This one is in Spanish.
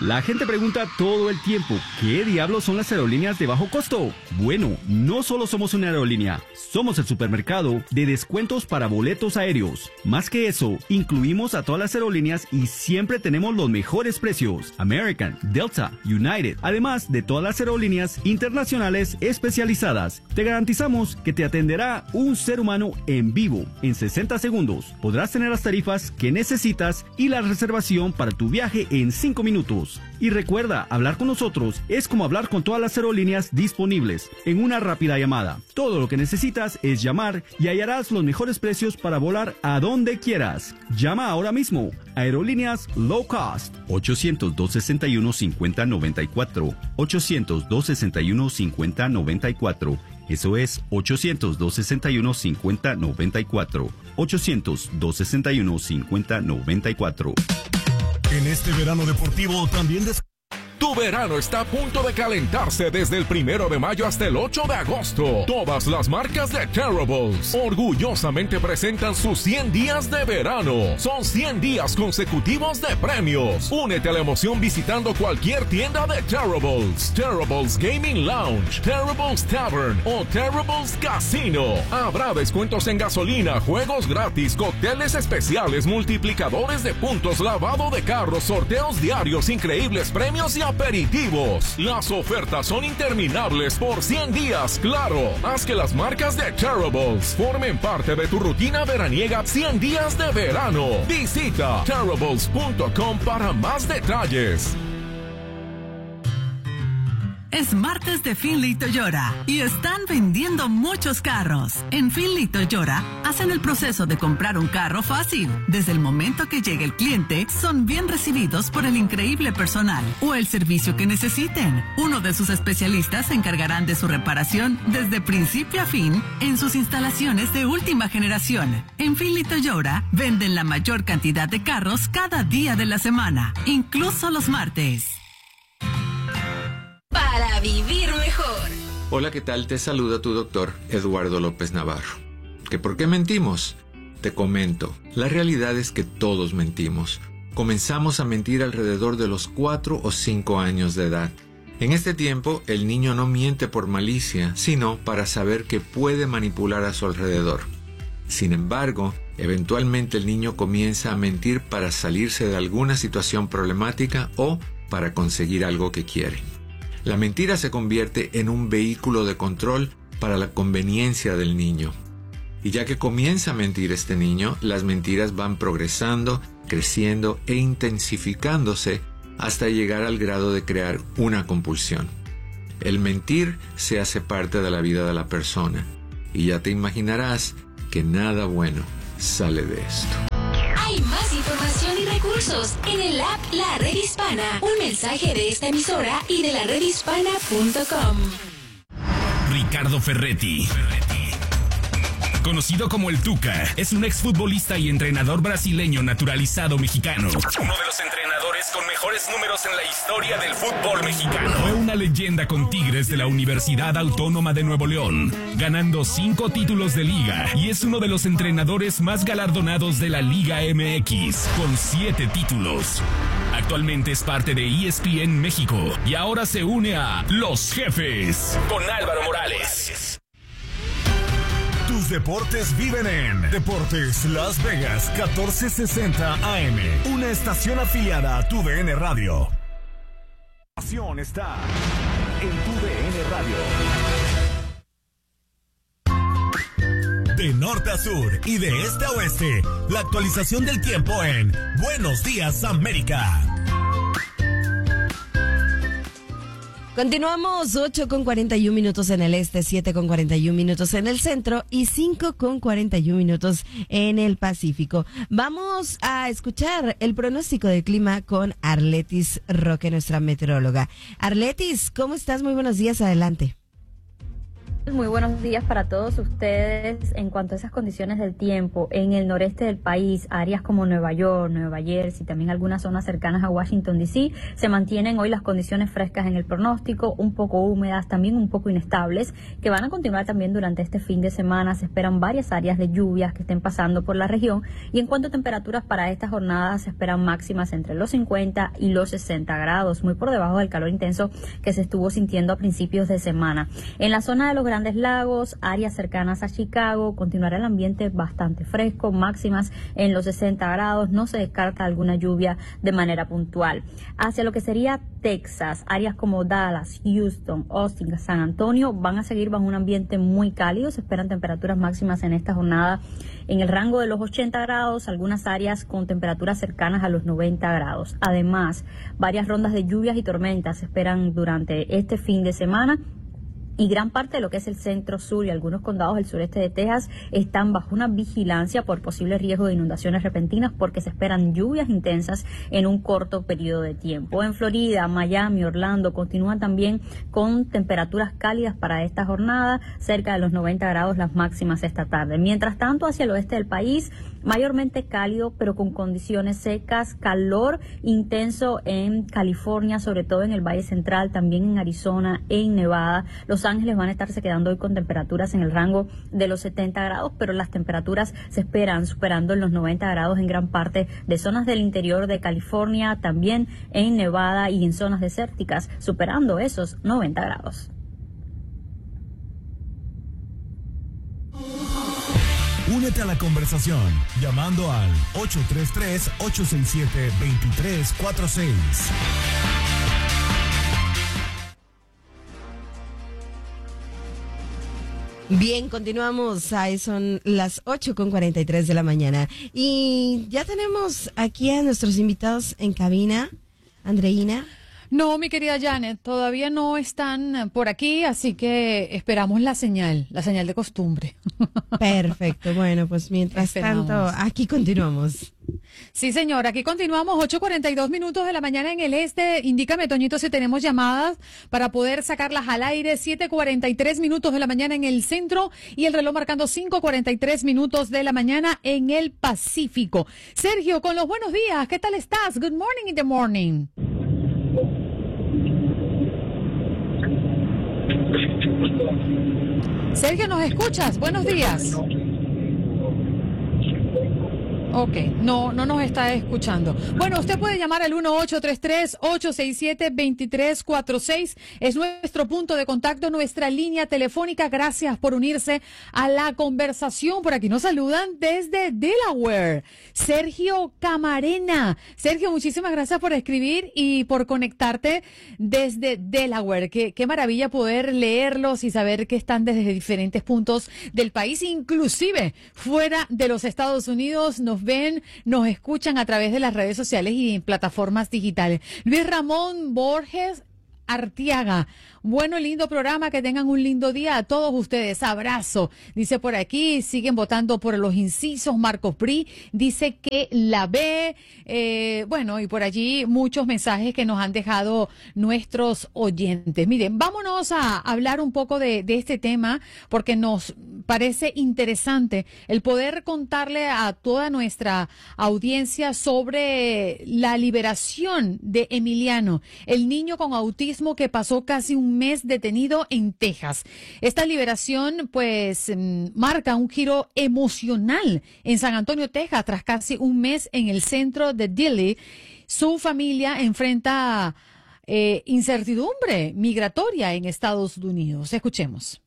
La gente pregunta todo el tiempo, ¿qué diablos son las aerolíneas de bajo costo? Bueno, no solo somos una aerolínea, somos el supermercado de descuentos para boletos aéreos. Más que eso, incluimos a todas las aerolíneas y siempre tenemos los mejores precios. American, Delta, United, además de todas las aerolíneas internacionales especializadas. Te garantizamos que te atenderá un ser humano en vivo en 60 segundos. Podrás tener las tarifas que necesitas y la reservación para tu viaje en 5 minutos. Y recuerda, hablar con nosotros es como hablar con todas las aerolíneas disponibles en una rápida llamada. Todo lo que necesitas es llamar y hallarás los mejores precios para volar a donde quieras. Llama ahora mismo. Aerolíneas Low Cost. 800-261-5094. 800-261-5094. Eso es 800-261-5094. 800-261-5094. En este verano deportivo también Tu verano está a punto de calentarse desde el 1 de mayo hasta el 8 de agosto. Todas las marcas de Terribles orgullosamente presentan sus 100 días de verano. Son 100 días consecutivos de premios. Únete a la emoción visitando cualquier tienda de Terribles. Terribles Gaming Lounge, Terribles Tavern o Terribles Casino. Habrá descuentos en gasolina, juegos gratis, cócteles especiales, multiplicadores de puntos, lavado de carros, sorteos diarios, increíbles premios y aperitivos. Las ofertas son interminables por 100 días, claro. Haz que las marcas de Terribles formen parte de tu rutina veraniega 100 días de verano. Visita terribles.com para más detalles. Es martes de Finley Toyota y están vendiendo muchos carros. En Finley Toyota hacen el proceso de comprar un carro fácil. Desde el momento que llegue el cliente, son bien recibidos por el increíble personal o el servicio que necesiten. Uno de sus especialistas se encargarán de su reparación desde principio a fin en sus instalaciones de última generación. En Finley Toyota venden la mayor cantidad de carros cada día de la semana, incluso los martes. Para vivir mejor. Hola, ¿qué tal? Te saluda tu doctor Eduardo López Navarro. ¿Que por qué mentimos? Te comento, la realidad es que todos mentimos. Comenzamos a mentir alrededor de los 4 o 5 años de edad. En este tiempo, el niño no miente por malicia, sino para saber que puede manipular a su alrededor. Sin embargo, eventualmente el niño comienza a mentir para salirse de alguna situación problemática o para conseguir algo que quiere. La mentira se convierte en un vehículo de control para la conveniencia del niño. Y ya que comienza a mentir este niño, las mentiras van progresando, creciendo e intensificándose hasta llegar al grado de crear una compulsión. El mentir se hace parte de la vida de la persona y ya te imaginarás que nada bueno sale de esto. Hay más información y recursos en el app La Red Hispana. Un mensaje de esta emisora y de la redhispana.com. Ricardo Ferretti, conocido como el Tuca, es un exfutbolista y entrenador brasileño naturalizado mexicano. Uno de los entrenadores con mejores números en la historia del fútbol mexicano. Fue una leyenda con Tigres de la Universidad Autónoma de Nuevo León, ganando 5 títulos de liga, y es uno de los entrenadores más galardonados de la Liga MX, con 7 títulos. Actualmente es parte de ESPN México y ahora se une a Los Jefes con Álvaro Morales. Tus deportes viven en Deportes Las Vegas 1460 AM, una estación afiliada a TUDN Radio. La estación está en TUDN Radio. De norte a sur y de este a oeste, la actualización del tiempo en Buenos Días América. Continuamos 8:41 en el este, 7:41 en el centro y 5:41 en el Pacífico. Vamos a escuchar el pronóstico del clima con Arletis Roque, nuestra meteoróloga. Arletis, ¿cómo estás? Muy buenos días, adelante. Muy buenos días para todos ustedes. En cuanto a esas condiciones del tiempo, en el noreste del país, áreas como Nueva York, Nueva Jersey, también algunas zonas cercanas a Washington D.C., se mantienen hoy las condiciones frescas en el pronóstico, un poco húmedas, también un poco inestables, que van a continuar también durante este fin de semana. Se esperan varias áreas de lluvias que estén pasando por la región, y en cuanto a temperaturas para esta jornada, se esperan máximas entre los 50 y los 60 grados, muy por debajo del calor intenso que se estuvo sintiendo a principios de semana. En la zona de los Grandes Lagos, áreas cercanas a Chicago, continuará el ambiente bastante fresco, máximas en los 60 grados, no se descarta alguna lluvia de manera puntual. Hacia lo que sería Texas, áreas como Dallas, Houston, Austin, San Antonio van a seguir bajo un ambiente muy cálido, se esperan temperaturas máximas en esta jornada en el rango de los 80 grados, algunas áreas con temperaturas cercanas a los 90 grados. Además, varias rondas de lluvias y tormentas se esperan durante este fin de semana, y gran parte de lo que es el centro sur y algunos condados del sureste de Texas están bajo una vigilancia por posible riesgo de inundaciones repentinas, porque se esperan lluvias intensas en un corto periodo de tiempo. En Florida, Miami, Orlando continúan también con temperaturas cálidas para esta jornada, cerca de los 90 grados las máximas esta tarde. Mientras tanto, hacia el oeste del país, mayormente cálido, pero con condiciones secas, calor intenso en California, sobre todo en el Valle Central, también en Arizona, en Nevada. Los Ángeles van a estarse quedando hoy con temperaturas en el rango de los 70 grados, pero las temperaturas se esperan superando los 90 grados en gran parte de zonas del interior de California, también en Nevada y en zonas desérticas, superando esos 90 grados. Únete a la conversación llamando al 833-867-2346. Bien, continuamos. Ahí son las 8:43 de la mañana. Y ya tenemos aquí a nuestros invitados en cabina. Andreina. No, mi querida Janet, todavía no están por aquí, así que esperamos la señal de costumbre. Perfecto, bueno, pues mientras tanto, aquí continuamos. Sí, señora, aquí continuamos, 8:42 minutos de la mañana en el este. Indícame, Toñito, si tenemos llamadas para poder sacarlas al aire. 7:43 minutos de la mañana en el centro y el reloj marcando 5:43 minutos de la mañana en el Pacífico. Sergio, con los buenos días, ¿qué tal estás? Good morning in the morning. Sergio, ¿nos escuchas? Buenos días. Ok, no nos está escuchando. Bueno, usted puede llamar al 1-833-867-2346. Es nuestro punto de contacto, nuestra línea telefónica. Gracias por unirse a la conversación. Por aquí nos saludan desde Delaware. Sergio Camarena. Sergio, muchísimas gracias por escribir y por conectarte desde Delaware. Qué maravilla poder leerlos y saber que están desde diferentes puntos del país, inclusive fuera de los Estados Unidos. Nos ven, nos escuchan a través de las redes sociales y en plataformas digitales. Luis Ramón Borges Artiaga, bueno, lindo programa, que tengan un lindo día a todos ustedes, abrazo, dice por aquí, siguen votando por los incisos. Marcos Pri dice que la ve, bueno, y por allí muchos mensajes que nos han dejado nuestros oyentes. Miren, vámonos a hablar un poco de este tema, porque nos parece interesante el poder contarle a toda nuestra audiencia sobre la liberación de Emiliano, el niño con autismo que pasó casi un mes detenido en Texas. Esta liberación pues marca un giro emocional en San Antonio, Texas, tras casi un mes en el centro de Dilley. Su familia enfrenta incertidumbre migratoria en Estados Unidos. Escuchemos.